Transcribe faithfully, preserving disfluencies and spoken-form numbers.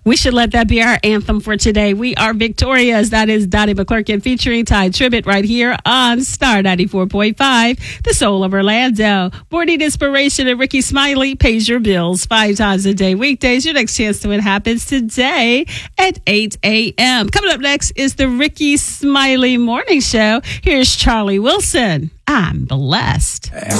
We should let that be our anthem for today. We are victorious. That is Donnie McClurkin featuring Ty Tribbett right here on Star ninety-four point five, the soul of Orlando. Morning inspiration and Ricky Smiley pays your bills five times a day. Weekdays, your next chance to win happens today at eight a.m. Coming up next is the Ricky Smiley Morning Show. Here's Charlie Wilson. I'm blessed.